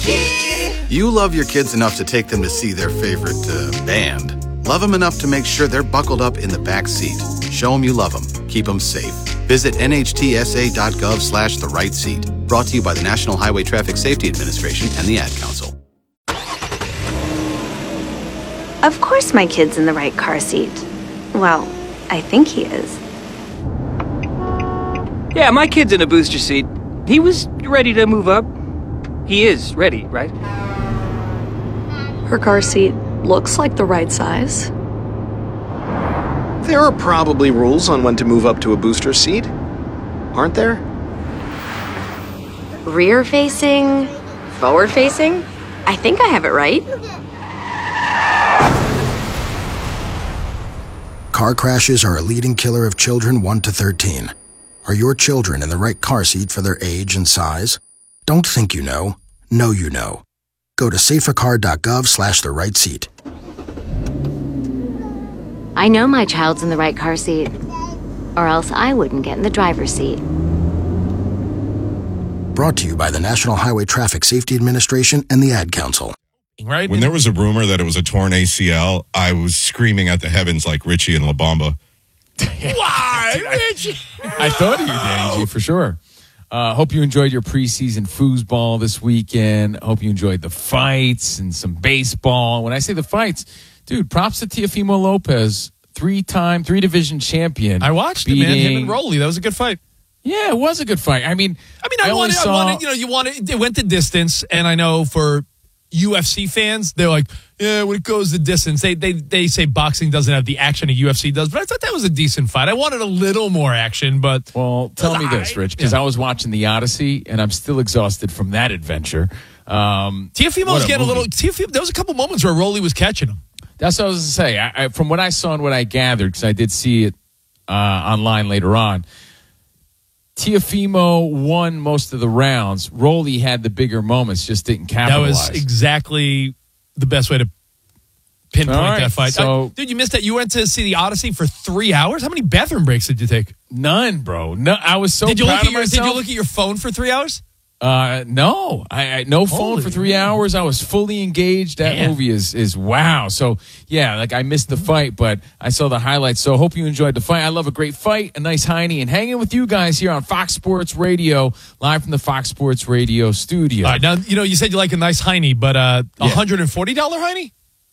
You love your kids enough to take them to see their favorite band. Love them enough to make sure they're buckled up in the back seat. Show them you love them. Keep them safe. Visit nhtsa.gov/the right seat. Brought to you by the National Highway Traffic Safety Administration and the Ad Council. Of course my kid's in the right car seat. Well, I think he is. Yeah, my kid's in a booster seat. He was ready to move up. He is ready, right? Her car seat looks like the right size. There are probably rules on when to move up to a booster seat, aren't there? Rear facing, forward facing? I think I have it right. Car crashes are a leading killer of children 1 to 13. Are your children in the right car seat for their age and size? Don't think you know. Know you know. Go to safercar.gov/the right seat. I know my child's in the right car seat, or else I wouldn't get in the driver's seat. Brought to you by the National Highway Traffic Safety Administration and the Ad Council. Right? When there was a rumor that it was a torn ACL, I was screaming at the heavens like Richie and La Bamba. Why, Richie? I thought of you, Danny G, for sure. Hope you enjoyed your preseason foosball this weekend. Hope you enjoyed the fights and some baseball. When I say the fights, dude, props to Teofimo Lopez, three-division champion. I watched it, man. Him and Rolly. That was a good fight. Yeah, it was a good fight. I wanted, it went the distance, and I know for UFC fans, they're like, yeah, when it goes the distance, they say boxing doesn't have the action a UFC does, but I thought that was a decent fight. I wanted a little more action, but... Well, tell me this, Rich, because I was watching The Odyssey, and I'm still exhausted from that adventure. Teofimo was getting a little... There was a couple moments where Rolly was catching him. That's what I was going to say. From what I saw and what I gathered, because I did see it online later on, Teofimo won most of the rounds. Rolly had the bigger moments, just didn't capitalize. That was exactly the best way to pinpoint that fight. So, dude, you missed that. You went to see The Odyssey for 3 hours? How many bathroom breaks did you take? None, bro. No, I was so Did you proud of myself. Did you look at your phone for 3 hours? No. I no phone for 3 hours. I was fully engaged. That movie is wow. So, yeah, like I missed the fight, but I saw the highlights. So, hope you enjoyed the fight. I love a great fight, a nice Heine, and hanging with you guys here on Fox Sports Radio, live from the Fox Sports Radio studio. All right, now, you said you like a nice Heine, but $140 Heine?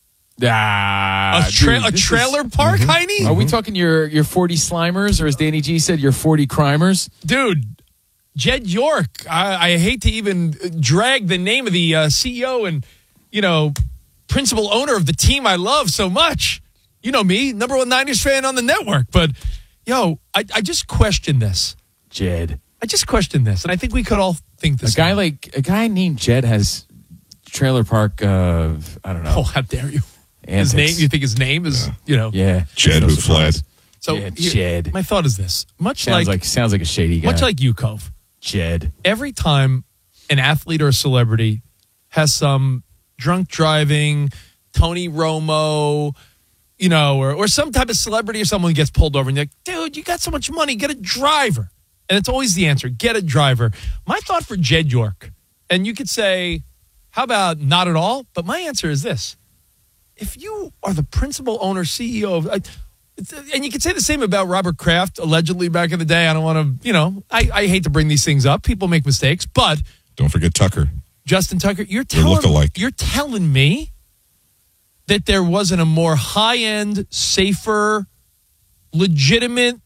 A trailer park Heine? Are we talking your 40 Slimers, or as Danny G said, your 40 Crimers? Dude. Jed York, I hate to even drag the name of the CEO and, principal owner of the team I love so much. You know me, number one Niners fan on the network. But, I just question this. Jed. I just question this, and I think we could all think this. A guy named Jed has trailer park, I don't know. Oh, how dare you. Antics. His name, you think his name is, Yeah. Jed who fled. So, Jed. My thought is this. Sounds like a shady guy. Much like you, Cove. Jed. Every time an athlete or a celebrity has some drunk driving, Tony Romo, or some type of celebrity or someone gets pulled over and you're like, dude, you got so much money, get a driver. And it's always the answer, get a driver. My thought for Jed York, and you could say, how about not at all? But my answer is this. If you are the principal owner, CEO of... and you could say the same about Robert Kraft, allegedly back in the day. I don't want to, I hate to bring these things up. People make mistakes, but... Don't forget Tucker. Justin Tucker, you're telling me that there wasn't a more high-end, safer, legitimate,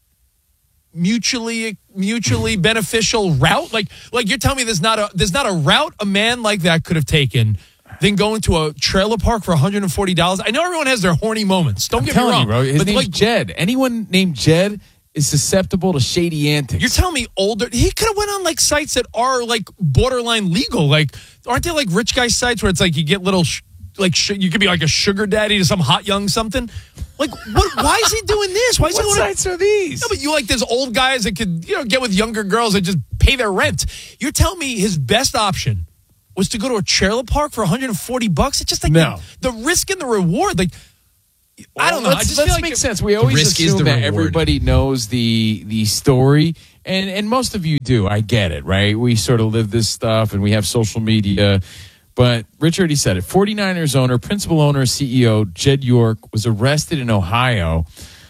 mutually beneficial route? Like you're telling me there's not a route a man like that could have taken than going to a trailer park for $140. I know everyone has their horny moments. Don't get me wrong. You, bro, his name's Jed. Anyone named Jed is susceptible to shady antics. You're telling me older... He could have went on, sites that are, borderline legal. Aren't there, rich guy sites where it's you get little... you could be like a sugar daddy to some hot young something. What? Why is he doing this? Why is what he sites are these? No, but you there's old guys that could, get with younger girls that just pay their rent. You're telling me his best option was to go to a trailer park for $140? It's just no. The risk and the reward. I don't know. Let's make sense. We always risk is assume the that reward. everybody knows the story, and most of you do. I get it, right? We sort of live this stuff, and we have social media. But Rich already said it. 49ers owner, principal owner, CEO Jed York was arrested in Ohio,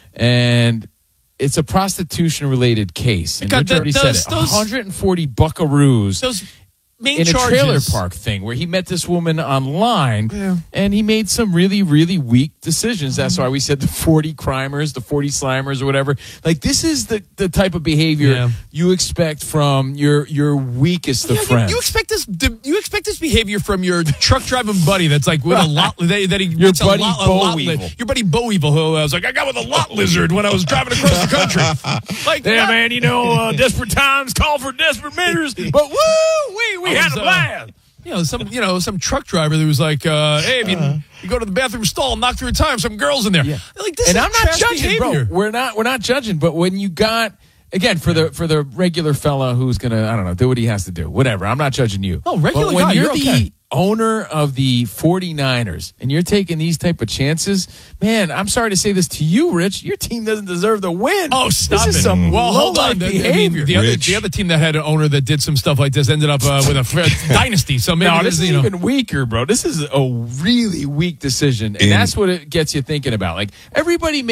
and it's a prostitution-related case. And Rich already said it. 140 buckaroos. Those main in a charges. trailer park thing where he met this woman online and he made some really, really weak decisions. That's why we said the 40 crimers, the 40 slimers or whatever. Like, this is the type of behavior you expect from your weakest of friends. You expect this behavior from your truck driving buddy that's like with a lot that he Your gets buddy a lot, Bo Weevil. your buddy Bo Evil, who I was like, I got with a lot lizard when I was driving across the country. Like, yeah, man, desperate times call for desperate measures, but we had a blast. Some truck driver that was like, hey, if you go to the bathroom stall, knock through a time, some girls in there. Yeah. Like, this and is I'm not trash judging, behavior. bro. We're not judging, but when you got again for the regular fella who's gonna do what he has to do, whatever. I'm not judging you. No, regular but when guy, you're you're the okay. owner of the 49ers and you're taking these type of chances, man, I'm sorry to say this to you, Rich. Your team doesn't deserve to win. Oh, stop this it. Is some hold low-life on. behavior. The other team that had an owner that did some stuff like this ended up with a dynasty. So maybe no, this is even weaker, bro. This is a really weak decision, and that's what it gets you thinking about. Like, everybody.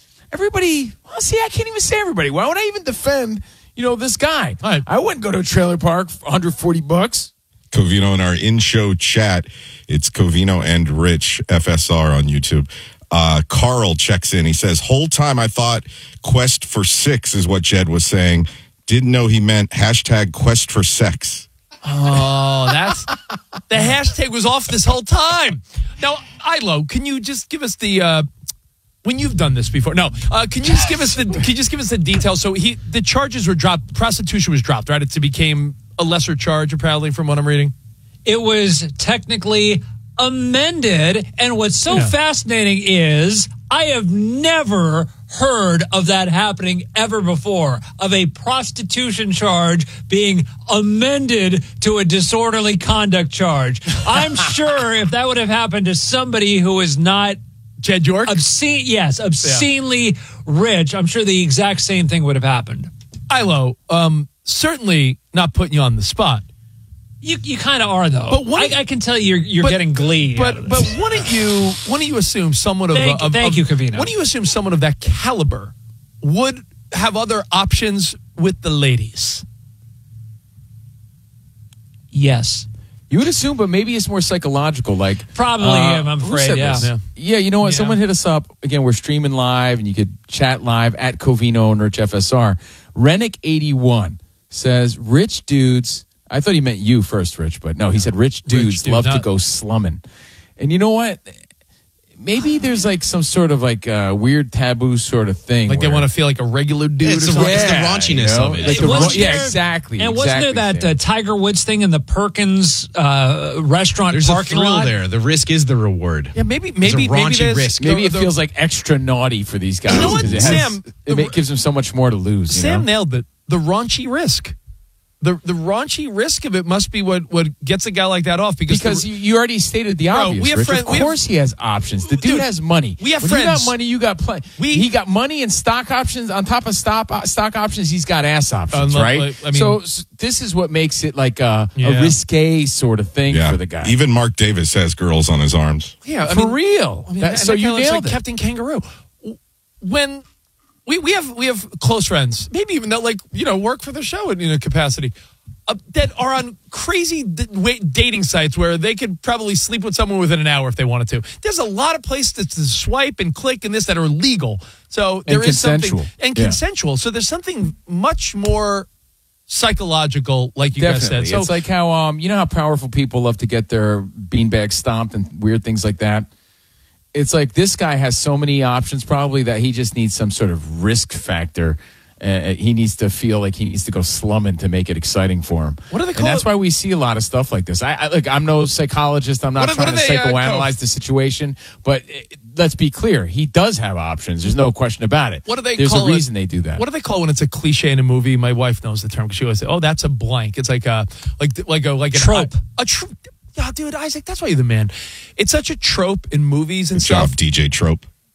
Well, see, I can't even say everybody. Why would I even defend, this guy? Right. I wouldn't go to a trailer park for $140. Covino in our in-show chat. It's Covino and Rich FSR on YouTube. Carl checks in. He says, whole time I thought Quest for Six is what Jed was saying. Didn't know he meant hashtag Quest for Sex. Oh, that's the hashtag was off this whole time. Now, Ilo, can you just give us the when you've done this before? No, can you just give us the details? So the charges were dropped. Prostitution was dropped, right? It became a lesser charge, apparently, from what I'm reading. It was technically amended, and what's so fascinating is I have never heard of that happening ever before, of a prostitution charge being amended to a disorderly conduct charge. I'm sure if that would have happened to somebody who is not Jed York? Obscenely rich, I'm sure the exact same thing would have happened. Ilo, certainly not putting you on the spot. You kind of are, though. But I can tell you're getting glee. But wouldn't you assume someone of thank you, Covino. Wouldn't you assume someone of that caliber would have other options with the ladies? Yes. You would assume, but maybe it's more psychological. Like probably, I'm afraid. Yeah. You know what? Someone hit us up. Again, we're streaming live, and you could chat live at Covino and Rich FSR. Rennick81 says, "Rich dudes." I thought he meant you first, Rich, but no, he said rich dudes love to go slumming. And you know what? Maybe there's like some sort of like weird taboo sort of thing. Like they want to feel like a regular dude. It's the raunchiness of it. Exactly. And wasn't there that Tiger Woods thing in the Perkins restaurant There's parking a thrill lot? there. The risk is the reward. Yeah, maybe There's a raunchy risk. Maybe it feels like extra naughty for these guys. You know what, Sam? It gives them so much more to lose. Sam nailed it. The raunchy risk. The raunchy risk of it must be what gets a guy like that off because you already stated the obvious. We have Rich. friends, of course, he has options. The dude has money. We have when friends. You got money. You got plenty. He got money and stock options on top of stock options. He's got ass options, right? So this is what makes it like a risque sort of thing for the guy. Even Mark Davis has girls on his arms. Yeah, for real. So you nailed it, Captain Kangaroo. When we have close friends, maybe even that work for the show in a capacity. That are on crazy dating sites where they could probably sleep with someone within an hour if they wanted to. There's a lot of places to swipe and click and this that are legal. So there is something consensual. So there's something much more psychological, like you guys said. So it's like how you know how powerful people love to get their beanbag stomped and weird things like that. It's like this guy has so many options probably that he just needs some sort of risk factor. He needs to feel like he needs to go slumming to make it exciting for him. What do they call and that's it? why we see a lot of stuff like this. I'm no psychologist. I'm not trying to psychoanalyze the situation. But let's be clear. He does have options. There's no question about it. What do they There's call a reason they do that. What do they call when it's a cliche in a movie? My wife knows the term because she always say, "Oh, that's a blank." It's like a trope. Yeah, dude, Isaac, that's why you're the man. It's such a trope in movies and Good stuff. job, DJ Trope.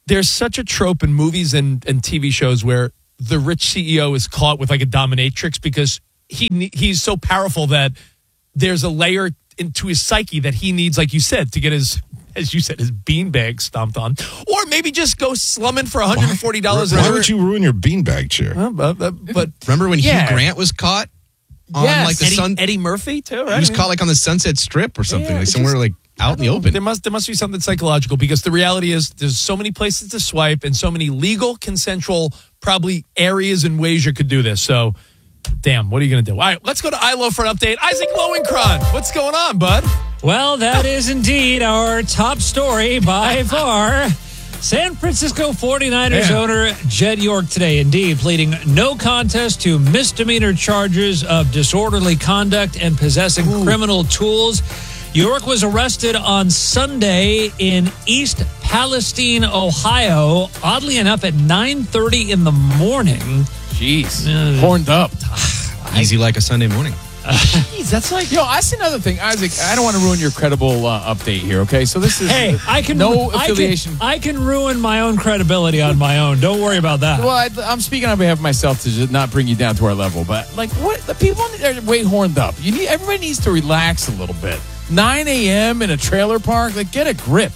there's such a trope in movies and TV shows where the rich CEO is caught with like a dominatrix because he's so powerful that there's a layer into his psyche that he needs, like you said, to get his beanbag stomped on, or maybe just go slumming for $140. Why would you ruin your beanbag chair? But remember when Hugh Grant was caught on like the Eddie Murphy too? Right? He was caught like on the Sunset Strip or something, like somewhere like out in the open. There must be something psychological, because the reality is there's so many places to swipe and so many legal, consensual, probably areas and ways you could do this. So, damn, what are you going to do? All right, let's go to ILO for an update. Isaac Lowenkron, what's going on, bud? Well, that is indeed our top story by far. San Francisco 49ers owner Jed York today, indeed, pleading no contest to misdemeanor charges of disorderly conduct and possessing criminal tools. York was arrested on Sunday in East Palestine, Ohio, oddly enough at 9:30 in the morning. Jeez. Horned up. Easy like a Sunday morning. Jeez, that's like, yo, that's another thing, Isaac. I don't want to ruin your credible update here, okay? So this is no affiliation. I can ruin my own credibility on my own. Don't worry about that. Well, I'm speaking on behalf of myself to just not bring you down to our level, but like, what the people are way horned up. Everybody needs to relax a little bit. 9 a.m. in a trailer park, like, get a grip.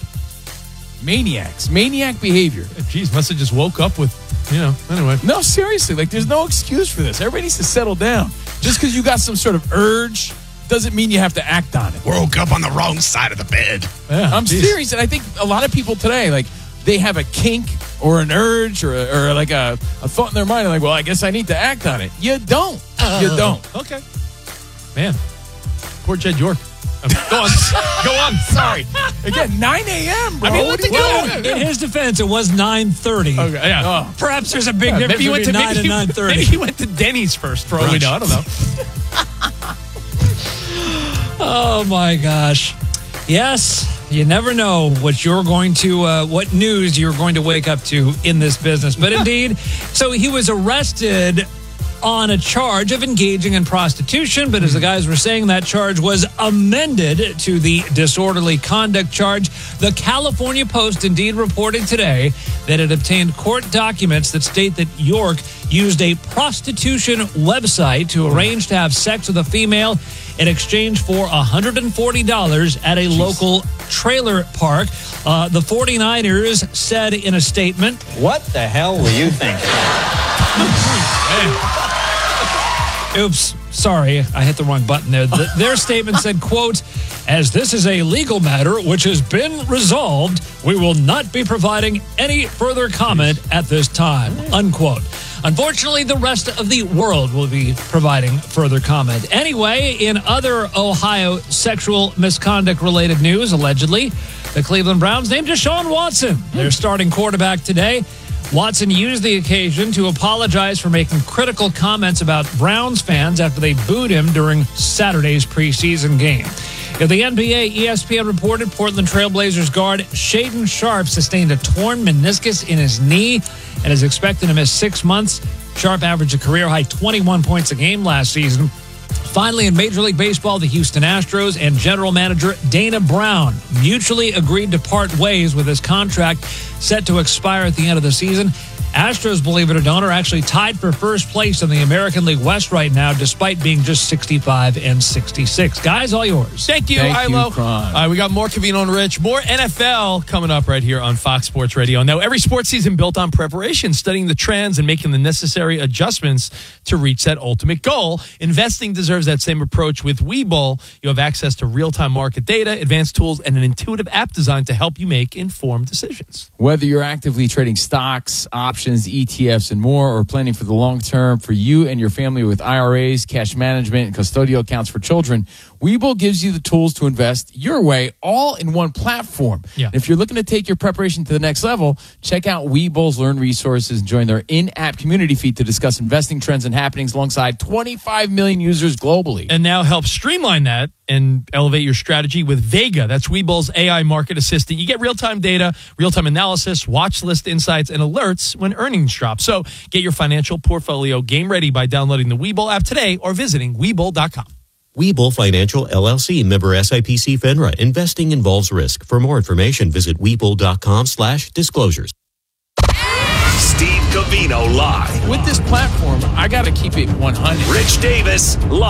Maniac behavior. Jeez, must have just woke up with, anyway. No, seriously, like, there's no excuse for this. Everybody needs to settle down. Just because you got some sort of urge doesn't mean you have to act on it. Woke up on the wrong side of the bed. Yeah, I'm serious, and I think a lot of people today, like, they have a kink or an urge or like a thought in their mind, like, well, I guess I need to act on it. You don't. You don't. Okay. Man, poor Jed York. Go on. Sorry. Again, 9 a.m., bro. I mean, what the Well, in his defense, it was 9:30. Okay, yeah. Perhaps there's a big difference between 9 and 9:30. Maybe he went to Denny's first, for all we know. I don't know. Oh, my gosh. Yes, you never know what what news you're going to wake up to in this business. But indeed, so he was arrested on a charge of engaging in prostitution, but as the guys were saying, that charge was amended to the disorderly conduct charge. The California Post indeed reported today that it obtained court documents that state that York used a prostitution website to arrange to have sex with a female in exchange for $140 at a local trailer park. The 49ers said in a statement, "What the hell were you thinking?" Oops, sorry, I hit the wrong button there. Their statement said, quote, "As this is a legal matter which has been resolved, we will not be providing any further comment at this time," unquote. Unfortunately, the rest of the world will be providing further comment. Anyway, in other Ohio sexual misconduct-related news, allegedly, the Cleveland Browns named Deshaun Watson their starting quarterback today. Watson used the occasion to apologize for making critical comments about Browns fans after they booed him during Saturday's preseason game. The NBA, ESPN reported Portland Trailblazers guard Shaedon Sharpe sustained a torn meniscus in his knee and is expected to miss 6 months. Sharpe averaged a career-high 21 points a game last season. Finally, in Major League Baseball, the Houston Astros and general manager Dana Brown mutually agreed to part ways with his contract set to expire at the end of the season. Astros, believe it or not, are actually tied for first place in the American League West right now, despite being just 65 and 66. Guys, all yours. Thank you, Ilo. All right, we got more Covino and Rich, more NFL coming up right here on Fox Sports Radio. Now, every sports season built on preparation, studying the trends and making the necessary adjustments to reach that ultimate goal. Investing deserves that same approach with Webull. You have access to real-time market data, advanced tools, and an intuitive app designed to help you make informed decisions. Whether you're actively trading stocks, options, ETFs, and more, or planning for the long term for you and your family with IRAs, cash management, and custodial accounts for children, Webull gives you the tools to invest your way, all in one platform. Yeah. And if you're looking to take your preparation to the next level, check out Webull's Learn Resources and join their in-app community feed to discuss investing trends and happenings alongside 25 million users globally. And now help streamline that and elevate your strategy with Vega. That's Webull's AI market assistant. You get real-time data, real-time analysis, watch list insights, and alerts when earnings drop. So get your financial portfolio game ready by downloading the Webull app today or visiting Webull.com. Webull Financial LLC, member SIPC FINRA. Investing involves risk. For more information, visit Webull.com/disclosures. Covino live. With this platform, I got to keep it 100. Rich Davis live.